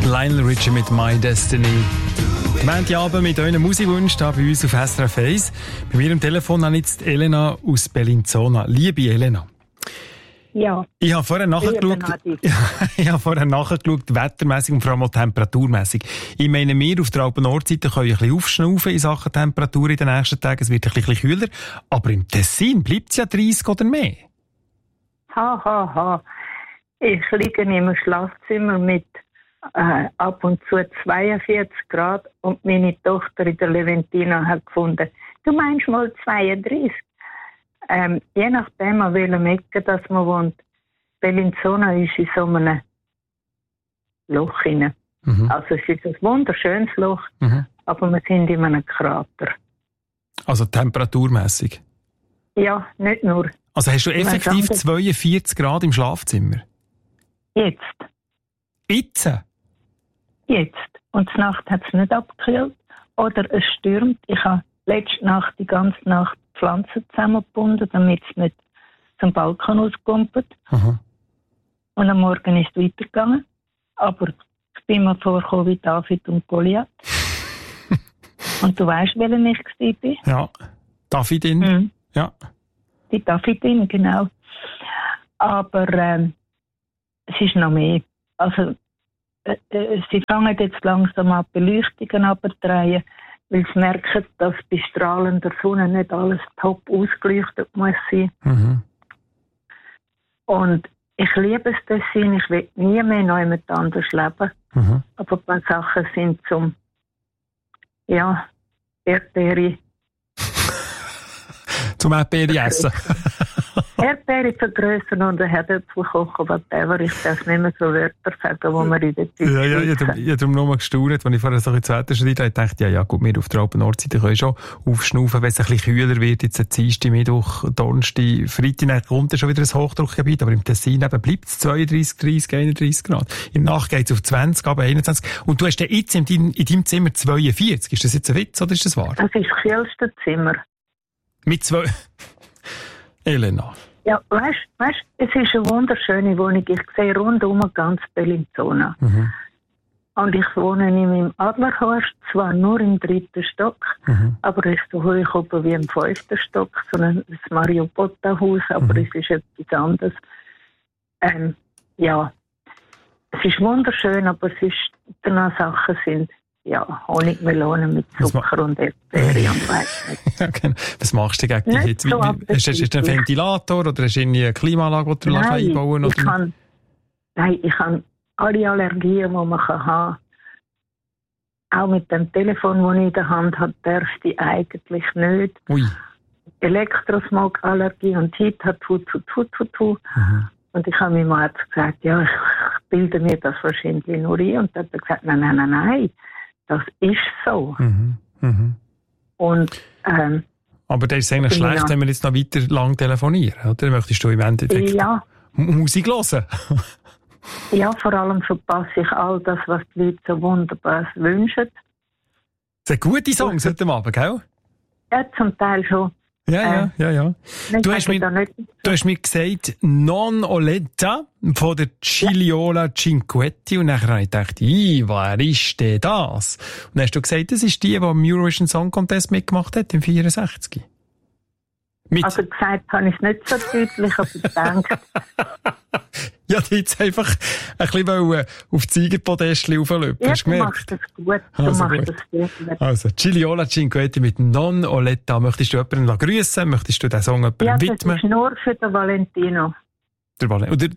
Lionel Richie mit My Destiny. Montagabend mit euren Musikwünschen hier bei uns auf SRF 1. Bei mir am Telefon habe ich jetzt Elena aus Bellinzona. Liebe Elena. Ja. Ich habe vorher nachgeschaut, wettermässig und vor allem auch temperaturmässig. Ich meine, wir auf der Alpen-Nordseite können ein bisschen aufschnaufen in Sachen Temperatur in den nächsten Tagen. Es wird ein bisschen kühler. Aber im Tessin bleibt es ja 30 oder mehr. Ich liege im Schlafzimmer mit ab und zu 42 Grad und meine Tochter in der Leventina hat gefunden, du meinst mal 32? Je nachdem, an welchem Ecke das man wohnt. Bellinzona ist in so einem Loch rein. Mhm. Also es ist ein wunderschönes Loch, aber wir sind in einem Krater. Also temperaturmässig? Ja, nicht nur. Also hast du effektiv 42 Grad im Schlafzimmer? Jetzt. Jetzt? Und die Nacht hat es nicht abgekühlt. Oder es stürmt. Ich habe letzte Nacht die ganze Nacht Pflanzen zusammengebunden, damit es nicht zum Balkon auskumpelt. Und am Morgen ist es weitergegangen. Aber ich bin mir vorgekommen wie David und Goliath. Und du weißt, welche ich war? Ja, Davidin. Ja. Die Davidin, genau. Aber es ist noch mehr. Also, sie fangen jetzt langsam an, Beleuchtungen abzudrehen, weil sie merken, dass bei strahlender Sonne nicht alles top ausgeleuchtet muss sein. Und ich liebe es Tessin, ich will nie mehr noch jemand anders leben. Aber ein paar Sachen sind zum, Erdbeere. Zum Erdbeere essen. Erdbeere vergrössern und ein Herdöpfel kochen, whatever. Ich darf nicht mehr so Wörter sagen, die man in der Zeit ich habe darum nur mal gestaunt, als ich vorher so ins Wetter schrieb, ich dachte, ja gut, wir auf der Alpen-Nordseite können schon aufschnaufen, wenn es ein bisschen kühler wird, jetzt Dienstag, Mittwoch, Donnerstag, Freitag, dann kommt ja schon wieder ein Hochdruckgebiet, aber im Tessin eben bleibt es 32, 30, 31 Grad. In der Nacht geht es auf 20, aber 21. Und du hast ja jetzt in deinem Zimmer 42. Ist das jetzt ein Witz oder ist das wahr? Das ist das kühlste Zimmer. Mit 2... Elena. Ja, weißt, es ist eine wunderschöne Wohnung. Ich sehe rundum ganz Bellinzona. Und ich wohne in meinem Adlerhorst, zwar nur im 3. Stock, aber es ist so hoch oben wie im 5. Stock, so ein Mario Botta-Haus, aber es ist etwas anderes. Es ist wunderschön, aber es ist, danach Sachen sind, Honigmelonen mit Zucker und Erdbeere und weiss nicht. Ja, genau. Was machst du gegen die Hitze? Hast du einen Ventilator oder hast du eine Klimaanlage, die du einbauen kannst? Ich habe alle Allergien, die man haben kann. Auch mit dem Telefon, das ich in der Hand habe, darf ich eigentlich nicht. Ui. Elektrosmog-Allergie und Hitze hat Und ich habe meinem Arzt gesagt, ich bilde mir das wahrscheinlich nur ein. Und er hat gesagt, nein. Das ist so. Und, aber das ist eigentlich schlecht, wenn wir jetzt noch weiter lang telefonieren, oder? Möchtest du im Endeffekt Musik hören? Ja, vor allem verpasse ich all das, was die Leute so wunderbar wünschen. Das sind gute Songs heute Abend, gell? Ja, zum Teil schon. Ja. Du hast mir gesagt, Non Oletta von der Gigliola Cinquetti. Und nachher habe ich gedacht, wer ist denn das? Und dann hast du gesagt, das ist die am Eurovision Song Contest mitgemacht hat, im 64. Also gesagt habe ich es nicht so deutlich, aber ich denke... Ja, die jetzt einfach ein bisschen auf die Siegerpodestchen rauflöpen. Ja, hast du gemerkt? machst das gut. Machst das gut. Also, Gigliola Cinquetti mit Non Oletta. Möchtest du jemanden grüssen? Möchtest du den Song jemandem widmen? Ja, das ist nur für den Valentino. Der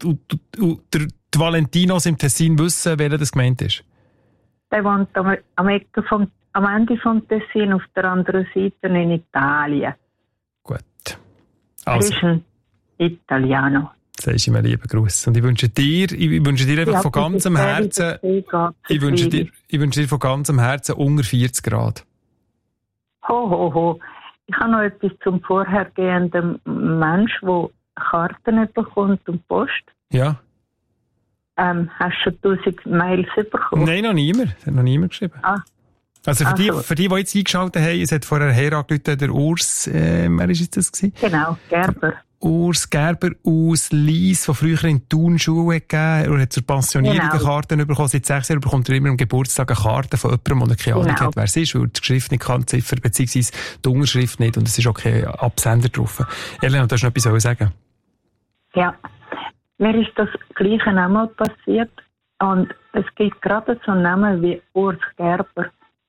Valentinos im Tessin wissen, wer das gemeint ist? Der wohnt am Ende vom Tessin, auf der anderen Seite in Italien. Gut. Also. Er ist ein Italiano. Sagst du mir lieben Gruß. Und ich wünsche dir einfach von ganzem Herzen, ich wünsche dir von ganzem Herzen unter 40 Grad. Ho. Ich habe noch etwas zum vorhergehenden Mensch, der Karten bekommt und Post. Ja. Hast du schon 1000 Mails bekommen? Nein, noch niemand. Hat noch niemand geschrieben. Ah. Also für die jetzt eingeschaltet haben, es hat vorher hergerufen, der Urs, wer war das gewesen? Genau, Gerber. Urs Gerber aus Lies, der früher in Thun Schule gegeben und hat zur Pensionierung Karten bekommen. Seit 6 Jahren bekommt er immer am Geburtstag eine Karte von jemandem, der keine Ahnung hat, wer es ist, weil die Schrift nicht kann, die Ziffer, beziehungsweise die Unterschrift nicht und es ist auch kein Absender drauf. Elena, du hast noch etwas sagen? Ja, mir ist das Gleiche einmal passiert und es gibt gerade so einen Namen wie Urs Gerber.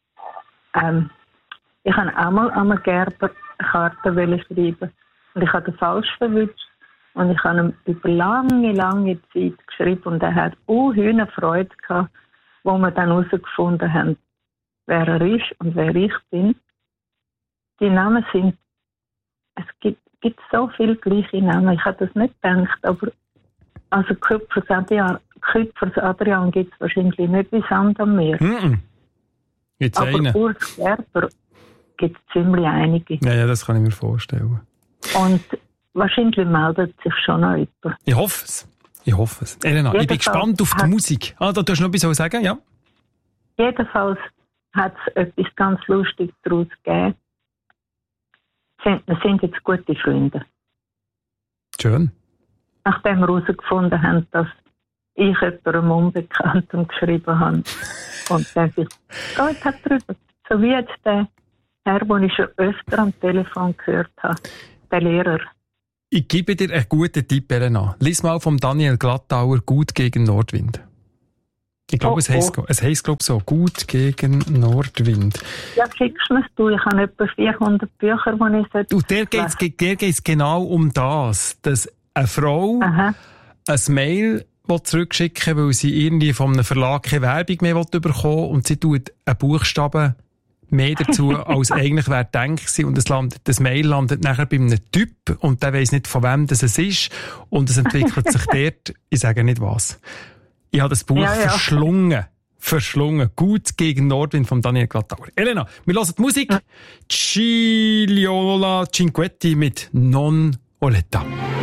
Ich habe einmal an Gerber eine Karte schreiben. Und ich habe den falsch verwünscht. Und ich habe ihm über lange Zeit geschrieben. Und er hat eine Freude gehabt, wo wir dann herausgefunden haben, wer er ist und wer ich bin. Die Namen sind, es gibt so viele gleiche Namen. Ich habe das nicht gedacht, aber also Küpfers Adrian gibt es wahrscheinlich nicht wie Sand am Meer. Gibt's aber einen? Urs Gerber gibt es ziemlich einige. Ja, das kann ich mir vorstellen. Und wahrscheinlich meldet sich schon noch jemand. Ich hoffe es. Elena, ich bin gespannt auf die Musik. Du hast noch etwas sagen, ja? Jedenfalls hat es etwas ganz Lustiges daraus gegeben. Wir sind jetzt gute Freunde. Schön. Nachdem wir herausgefunden haben, dass ich jemandem Unbekannten geschrieben habe. Und der sich gefreut hat darüber. So wie jetzt der Herr, den ich schon öfter am Telefon gehört habe. Der Lehrer. Ich gebe dir einen guten Tipp, Elena. Lies mal vom Daniel Glattauer «Gut gegen Nordwind». Ich glaube, es heisst, glaube so, «Gut gegen Nordwind». Ja, schickst du es. Ich habe etwa 400 Bücher, die ich sollte. Und der geht's genau um das, dass eine Frau ein Mail zurückschicken will, weil sie irgendwie von einem Verlag keine Werbung mehr bekommen will und sie tut einen Buchstaben mehr dazu, als eigentlich wer denkt sie. Und das Mail landet nachher bei einem Typ und der weiss nicht, von wem das es ist. Und es entwickelt sich dort, ich sage nicht was. Ich habe das Buch verschlungen. «Gut gegen Nordwind» von Daniel Glattauer. Elena, wir hören die Musik. Gigliola Cinquetti mit «Non Oletta».